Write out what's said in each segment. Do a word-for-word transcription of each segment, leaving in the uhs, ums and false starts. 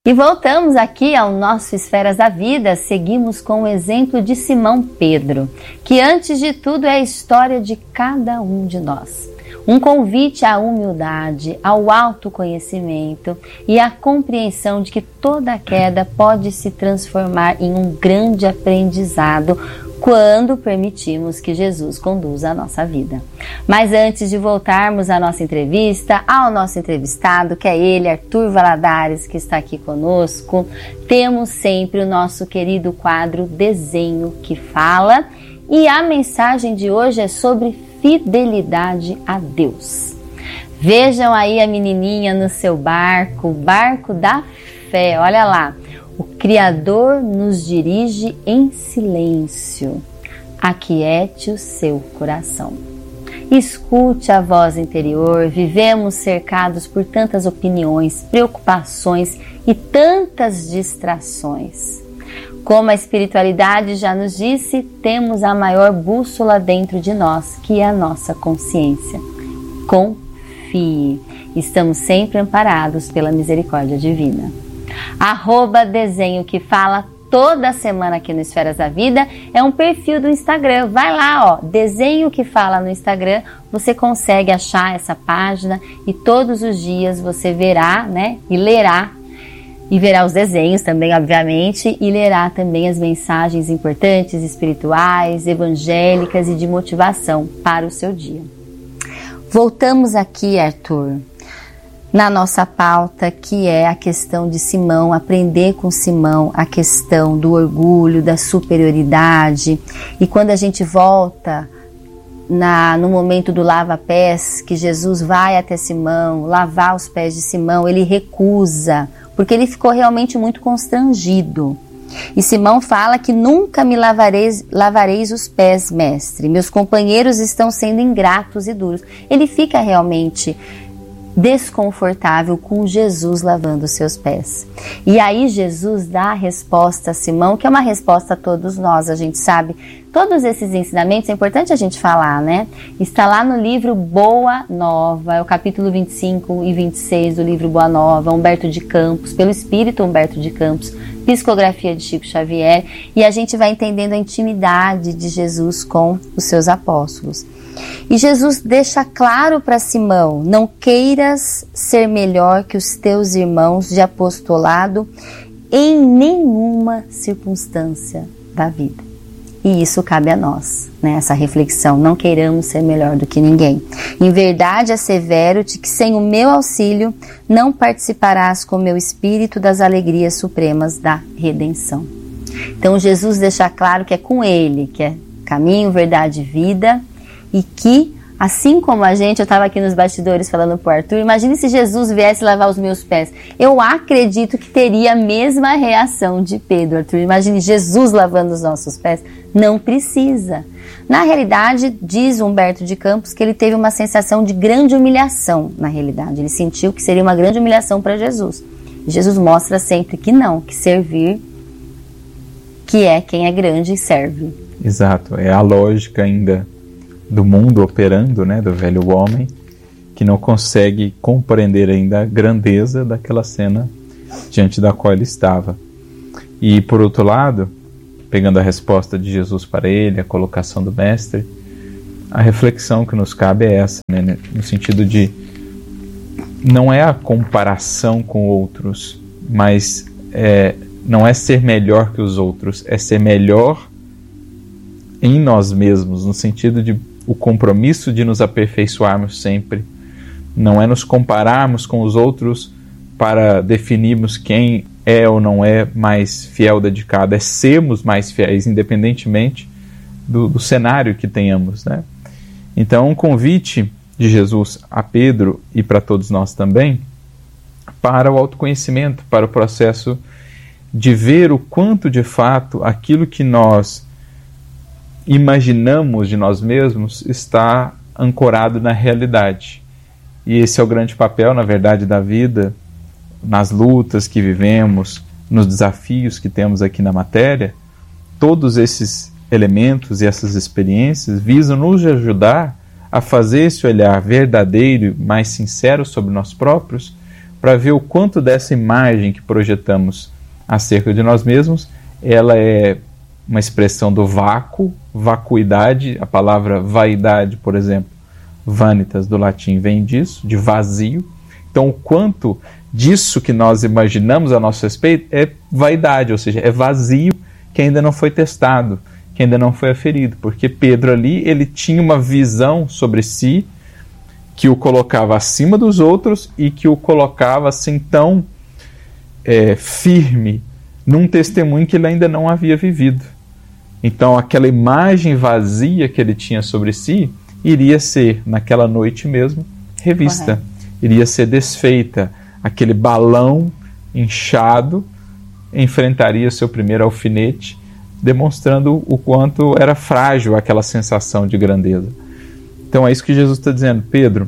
E voltamos aqui ao nosso Esferas da Vida, seguimos com o exemplo de Simão Pedro, que antes de tudo é a história de cada um de nós. Um convite à humildade, ao autoconhecimento e à compreensão de que toda queda pode se transformar em um grande aprendizado quando permitimos que Jesus conduza a nossa vida. Mas antes de voltarmos à nossa entrevista, ao nosso entrevistado, que é ele, Arthur Valadares, que está aqui conosco, temos sempre o nosso querido quadro Desenho que Fala, e a mensagem de hoje é sobre fidelidade a Deus. Vejam aí a menininha no seu barco, o barco da fé, olha lá. O Criador nos dirige em silêncio. Aquiete o seu coração. Escute a voz interior. Vivemos cercados por tantas opiniões, preocupações e tantas distrações. Como a espiritualidade já nos disse, temos a maior bússola dentro de nós, que é a nossa consciência. Confie. Estamos sempre amparados pela misericórdia divina. Arroba Desenho que Fala, toda semana aqui no Esferas da Vida, é um perfil do Instagram. Vai lá, ó, Desenho que Fala no Instagram, você consegue achar essa página e todos os dias você verá, né, e lerá, e verá os desenhos também, obviamente, e lerá também as mensagens importantes, espirituais, evangélicas e de motivação para o seu dia. Voltamos aqui, Arthur, na nossa pauta, que é a questão de Simão, aprender com Simão a questão do orgulho, da superioridade. E quando a gente volta na, no momento do lava-pés, que Jesus vai até Simão, lavar os pés de Simão, ele recusa, porque ele ficou realmente muito constrangido. E Simão fala que nunca me lavareis, lavareis os pés, mestre. Meus companheiros estão sendo ingratos e duros. Ele fica realmente desconfortável com Jesus lavando os seus pés. E aí Jesus dá a resposta a Simão, que é uma resposta a todos nós, a gente sabe. Todos esses ensinamentos, é importante a gente falar, né? Está lá no livro Boa Nova, é o capítulo vinte e cinco e vinte e seis do livro Boa Nova, Humberto de Campos, pelo Espírito Humberto de Campos, psicografia de Chico Xavier, e a gente vai entendendo a intimidade de Jesus com os seus apóstolos. E Jesus deixa claro para Simão: não queiras ser melhor que os teus irmãos de apostolado em nenhuma circunstância da vida. E isso cabe a nós, né? Essa reflexão, não queiramos ser melhor do que ninguém. Em verdade assevero-te que sem o meu auxílio não participarás com o meu espírito das alegrias supremas da redenção. Então Jesus deixa claro que é com ele, que é caminho, verdade e vida, e que, assim como a gente, eu estava aqui nos bastidores falando para o Arthur, imagine se Jesus viesse lavar os meus pés. Eu acredito que teria a mesma reação de Pedro, Arthur. Imagine Jesus lavando os nossos pés. Não precisa. Na realidade, diz Humberto de Campos que ele teve uma sensação de grande humilhação, na realidade. Ele sentiu que seria uma grande humilhação para Jesus. E Jesus mostra sempre que não, que servir, que é quem é grande e serve. Exato, é a lógica ainda do mundo operando, né, do velho homem, que não consegue compreender ainda a grandeza daquela cena diante da qual ele estava. E por outro lado, pegando a resposta de Jesus para ele, a colocação do mestre, a reflexão que nos cabe é essa, né, no sentido de não é a comparação com outros, mas é, não é ser melhor que os outros, é ser melhor em nós mesmos, no sentido de o compromisso de nos aperfeiçoarmos sempre. Não é nos compararmos com os outros para definirmos quem é ou não é mais fiel, dedicado. É sermos mais fiéis, independentemente do, do cenário que tenhamos, né? Então, um convite de Jesus a Pedro e para todos nós também, para o autoconhecimento, para o processo de ver o quanto de fato aquilo que nós imaginamos de nós mesmos está ancorado na realidade. E esse é o grande papel, na verdade, da vida, nas lutas que vivemos, nos desafios que temos aqui na matéria. Todos esses elementos e essas experiências visam nos ajudar a fazer esse olhar verdadeiro, mais sincero sobre nós próprios, para ver o quanto dessa imagem que projetamos acerca de nós mesmos, ela é uma expressão do vácuo, vacuidade, a palavra vaidade, por exemplo, vanitas do latim vem disso, de vazio. Então, o quanto disso que nós imaginamos a nosso respeito é vaidade, ou seja, é vazio que ainda não foi testado, que ainda não foi aferido, porque Pedro ali, ele tinha uma visão sobre si que o colocava acima dos outros e que o colocava assim tão é, firme num testemunho que ele ainda não havia vivido. Então aquela imagem vazia que ele tinha sobre si iria ser, naquela noite mesmo, revista. Correto. Iria ser desfeita. Aquele balão inchado enfrentaria seu primeiro alfinete, demonstrando o quanto era frágil aquela sensação de grandeza. Então é isso que Jesus está dizendo: Pedro,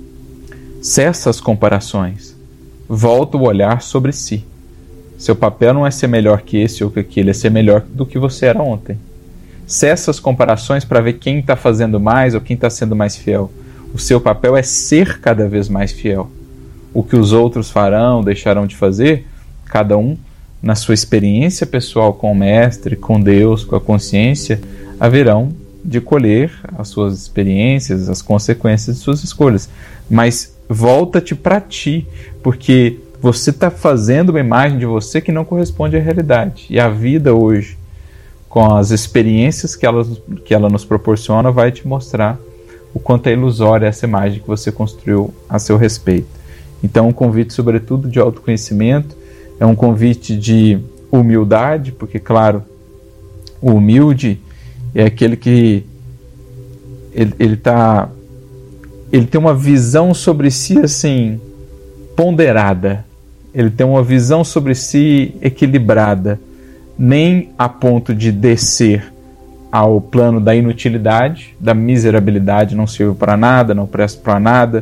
cessa as comparações, volta o olhar sobre si. Seu papel não é ser melhor que esse ou que aquele, é ser melhor do que você era ontem. Cessa as comparações para ver quem está fazendo mais ou quem está sendo mais fiel. O seu papel é ser cada vez mais fiel. O que os outros farão, deixarão de fazer, cada um, na sua experiência pessoal com o Mestre, com Deus, com a consciência, haverão de colher as suas experiências, as consequências de suas escolhas. Mas volta-te para ti, porque você está fazendo uma imagem de você que não corresponde à realidade. E a vida hoje, com as experiências que ela, que ela nos proporciona, vai te mostrar o quanto é ilusória essa imagem que você construiu a seu respeito. Então, um convite, sobretudo, de autoconhecimento, é um convite de humildade, porque, claro, o humilde é aquele que ele, ele, tá, ele tem uma visão sobre si assim, ponderada. Ele tem uma visão sobre si equilibrada, nem a ponto de descer ao plano da inutilidade, da miserabilidade, não sirvo para nada, não presto para nada,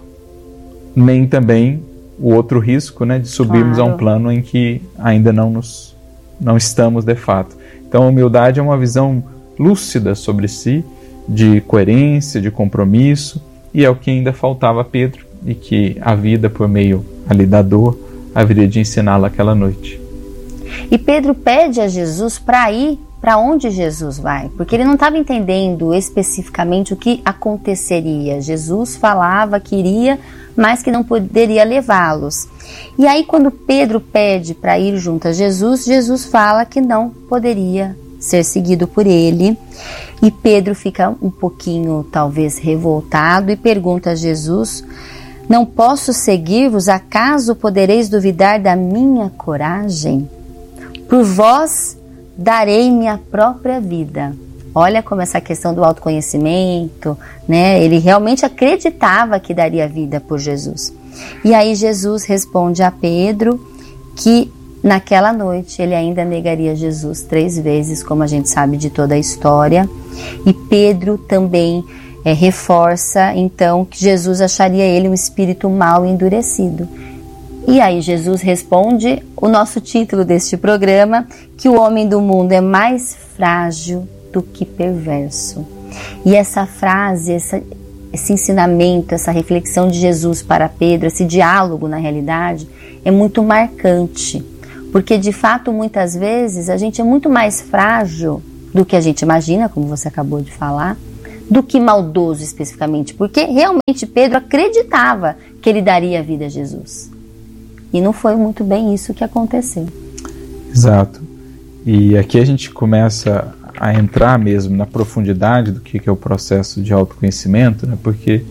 nem também o outro risco, né, de subirmos claro. a um plano em que ainda não, nos, não estamos de fato. Então a humildade é uma visão lúcida sobre si, de coerência, de compromisso, e é o que ainda faltava a Pedro, e que a vida, por meio ali da dor, haveria de ensiná-lo aquela noite. E Pedro pede a Jesus para ir para onde Jesus vai, porque ele não estava entendendo especificamente o que aconteceria. Jesus falava que iria, mas que não poderia levá-los. E aí, quando Pedro pede para ir junto a Jesus, Jesus fala que não poderia ser seguido por ele. E Pedro fica um pouquinho, talvez, revoltado e pergunta a Jesus: não posso seguir-vos? Acaso podereis duvidar da minha coragem? Por vós darei minha própria vida. Olha como essa questão do autoconhecimento, né? Ele realmente acreditava que daria vida por Jesus. E aí Jesus responde a Pedro que naquela noite ele ainda negaria Jesus três vezes, como a gente sabe de toda a história. E Pedro também é, reforça então que Jesus acharia ele um espírito mau e endurecido. E aí Jesus responde o nosso título deste programa, que o homem do mundo é mais frágil do que perverso. E essa frase, essa, esse ensinamento, essa reflexão de Jesus para Pedro, esse diálogo na realidade, é muito marcante. Porque de fato, muitas vezes, a gente é muito mais frágil do que a gente imagina, como você acabou de falar, do que maldoso especificamente. Porque realmente Pedro acreditava que ele daria a vida a Jesus. E não foi muito bem isso que aconteceu. Exato. E aqui a gente começa a entrar mesmo na profundidade do que é o processo de autoconhecimento, né? Porque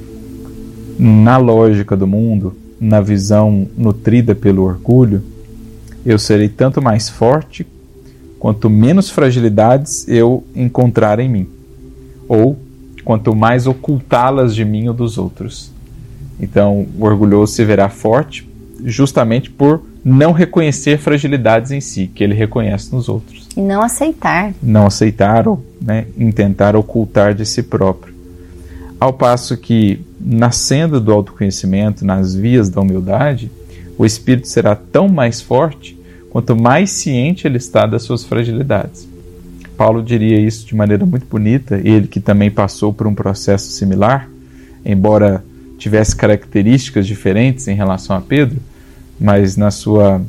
na lógica do mundo, na visão nutrida pelo orgulho, eu serei tanto mais forte quanto menos fragilidades eu encontrar em mim, ou quanto mais ocultá-las de mim ou dos outros. Então, o orgulhoso se verá forte justamente por não reconhecer fragilidades em si, que ele reconhece nos outros. E não aceitar. Não aceitar ou, né, intentar ocultar de si próprio. Ao passo que, nascendo do autoconhecimento, nas vias da humildade, o espírito será tão mais forte quanto mais ciente ele está das suas fragilidades. Paulo diria isso de maneira muito bonita, ele que também passou por um processo similar, embora tivesse características diferentes em relação a Pedro, mas na sua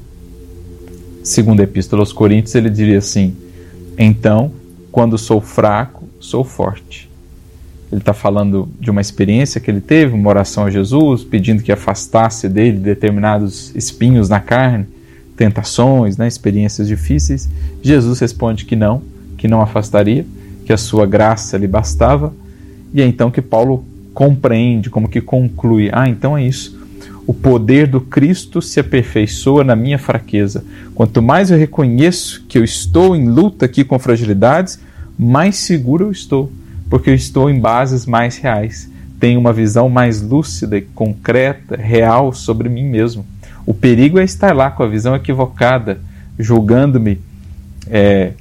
segunda epístola aos Coríntios ele diria assim: então, quando sou fraco, sou forte. Ele está falando de uma experiência que ele teve, uma oração a Jesus, pedindo que afastasse dele determinados espinhos na carne, tentações, né, experiências difíceis. Jesus responde que não, que não afastaria, que a sua graça lhe bastava. E é então que Paulo compreende, como que conclui: ah, então é isso. O poder do Cristo se aperfeiçoa na minha fraqueza. Quanto mais eu reconheço que eu estou em luta aqui com fragilidades, mais seguro eu estou, porque eu estou em bases mais reais. Tenho uma visão mais lúcida, concreta, real sobre mim mesmo. O perigo é estar lá com a visão equivocada, julgando-me é,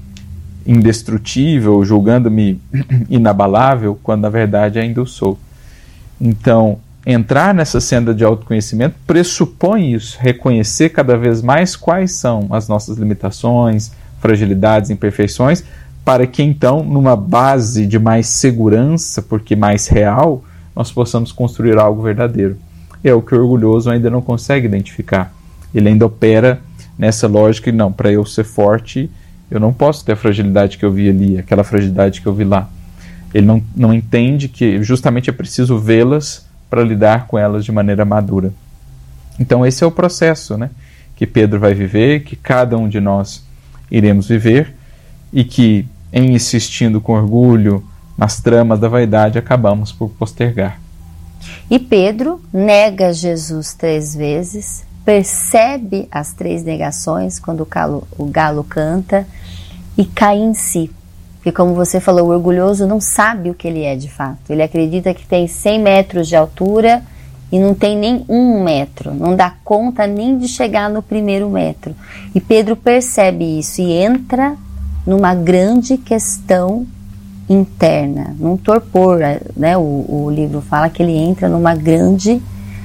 indestrutível, julgando-me inabalável, quando na verdade ainda o sou. Então, entrar nessa senda de autoconhecimento pressupõe isso, reconhecer cada vez mais quais são as nossas limitações, fragilidades, imperfeições, para que então, numa base de mais segurança, porque mais real, nós possamos construir algo verdadeiro. É o que o orgulhoso ainda não consegue identificar. Ele ainda opera nessa lógica de, não, para eu ser forte, eu não posso ter a fragilidade que eu vi ali, aquela fragilidade que eu vi lá. Ele não, não entende que justamente é preciso vê-las para lidar com elas de maneira madura. Então esse é o processo, né, que Pedro vai viver, que cada um de nós iremos viver, e que, em insistindo com orgulho nas tramas da vaidade, acabamos por postergar. E Pedro nega Jesus três vezes, percebe as três negações quando o galo, o galo canta, e cai em si. Porque, como você falou, o orgulhoso não sabe o que ele é de fato. Ele acredita que tem cem metros de altura e não tem nem um metro. Não dá conta nem de chegar no primeiro metro. E Pedro percebe isso e entra numa grande questão interna, num torpor, né? O, o livro fala que ele entra numa grande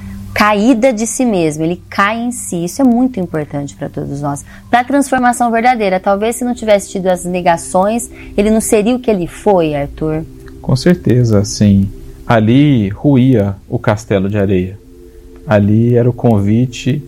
caída de si mesmo, ele cai em si. Isso é muito importante para todos nós, para a transformação verdadeira. Talvez se não tivesse tido as negações, ele não seria o que ele foi, Arthur. Com certeza, sim. Ali ruía o castelo de areia. Ali era o convite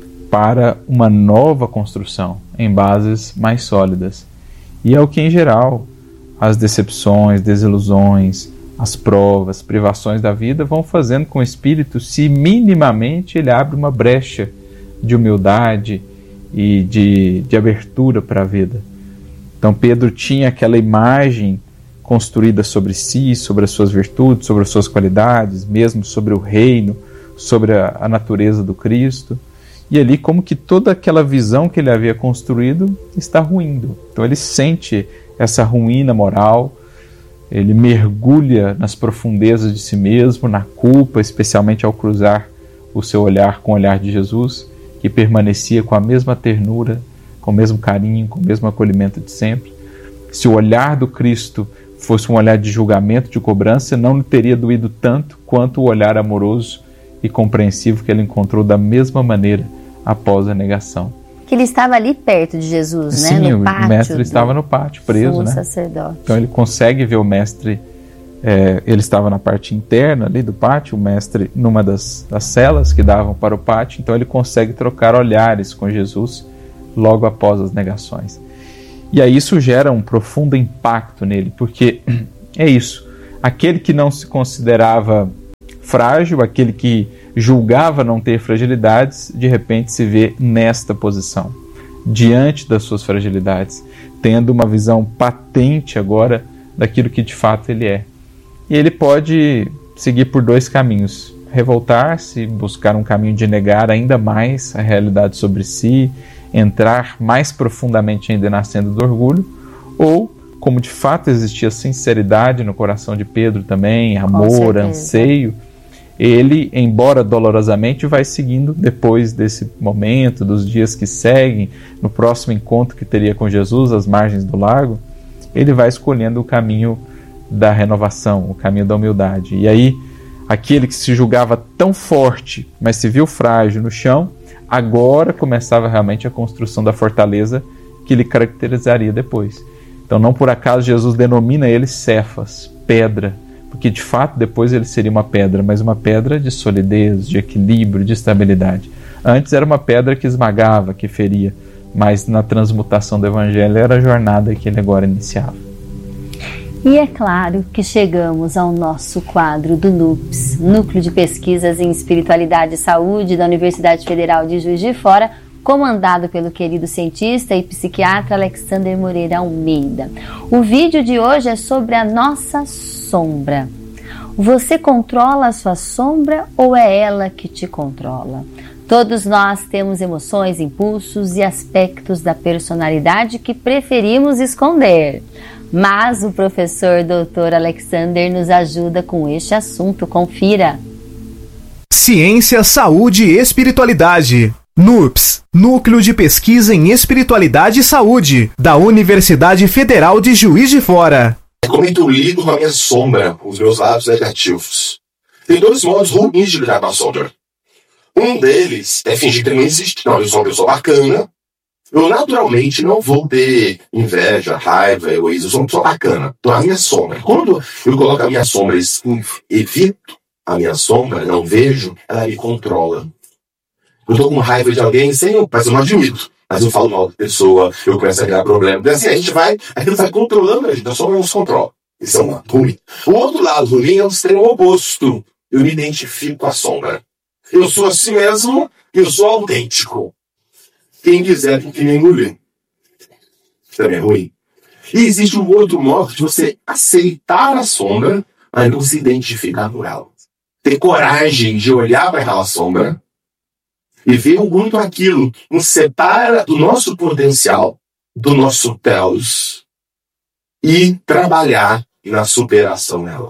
para uma nova construção, em bases mais sólidas. E é o que, em geral, as decepções, desilusões, as provas, privações da vida vão fazendo com o espírito, se minimamente ele abre uma brecha de humildade e de, de abertura para a vida. Então Pedro tinha aquela imagem construída sobre si, sobre as suas virtudes, sobre as suas qualidades, mesmo sobre o reino, sobre a, a natureza do Cristo. E ali, como que toda aquela visão que ele havia construído está ruindo. Então ele sente essa ruína moral, ele mergulha nas profundezas de si mesmo, na culpa, especialmente ao cruzar o seu olhar com o olhar de Jesus, que permanecia com a mesma ternura, com o mesmo carinho, com o mesmo acolhimento de sempre. Se o olhar do Cristo fosse um olhar de julgamento, de cobrança, não lhe teria doído tanto quanto o olhar amoroso e compreensivo que ele encontrou da mesma maneira após a negação. Que ele estava ali perto de Jesus, Sim, né? No o pátio mestre estava no pátio, preso, né? Sacerdote. Então ele consegue ver o mestre, é, ele estava na parte interna ali do pátio, o mestre numa das, das celas que davam para o pátio, então ele consegue trocar olhares com Jesus logo após as negações. E aí isso gera um profundo impacto nele, porque é isso, aquele que não se considerava frágil, aquele que julgava não ter fragilidades, de repente se vê nesta posição, diante das suas fragilidades, tendo uma visão patente agora daquilo que de fato ele é. E ele pode seguir por dois caminhos: revoltar-se, buscar um caminho de negar ainda mais a realidade sobre si, entrar mais profundamente ainda na senda do orgulho, ou, como de fato existia sinceridade no coração de Pedro também, amor, anseio, ele, embora dolorosamente, vai seguindo depois desse momento, dos dias que seguem, no próximo encontro que teria com Jesus às margens do lago, ele vai escolhendo o caminho da renovação, o caminho da humildade. E aí, aquele que se julgava tão forte, mas se viu frágil no chão, agora começava realmente a construção da fortaleza que lhe caracterizaria depois. Então, não por acaso Jesus denomina ele Cefas, pedra, porque de fato depois ele seria uma pedra, mas uma pedra de solidez, de equilíbrio, de estabilidade. Antes era uma pedra que esmagava, que feria, mas na transmutação do Evangelho era a jornada que ele agora iniciava. E é claro que chegamos ao nosso quadro do NUPES, Núcleo de Pesquisas em Espiritualidade e Saúde da Universidade Federal de Juiz de Fora, comandado pelo querido cientista e psiquiatra Alexander Moreira Almeida. O vídeo de hoje é sobre a nossa sombra. Você controla a sua sombra ou é ela que te controla? Todos nós temos emoções, impulsos e aspectos da personalidade que preferimos esconder. Mas o professor doutor Alexander nos ajuda com este assunto. Confira. Ciência, Saúde e Espiritualidade. NUPES, Núcleo de Pesquisa em Espiritualidade e Saúde, da Universidade Federal de Juiz de Fora. Como é que eu lido com a minha sombra, os meus lados negativos? Tem dois modos ruins de lidar com a sombra. Um deles é fingir que não existe. Não, eu sou uma pessoa bacana. Eu naturalmente não vou ter inveja, raiva, egoísmo. Eu sou uma pessoa bacana. Então a minha sombra. Quando eu coloco a minha sombra e evito a minha sombra, não vejo, ela me controla. Eu tô com raiva de alguém sem eu, mas eu não admito. Mas eu falo mal da pessoa, eu começo a criar problema. Então assim, a gente vai, aquilo vai controlando a gente, a sombra nos controla. Isso é uma ruim. O outro lado ruim é o extremo oposto. Eu me identifico com a sombra. Eu sou assim mesmo, eu sou autêntico. Quem quiser tem que me engolir. Isso também é ruim. E existe um outro modo de você aceitar a sombra, mas não se identificar com ela. Ter coragem de olhar para aquela sombra e ver o muito aquilo que nos separa do nosso potencial, do nosso telos, e trabalhar na superação dela.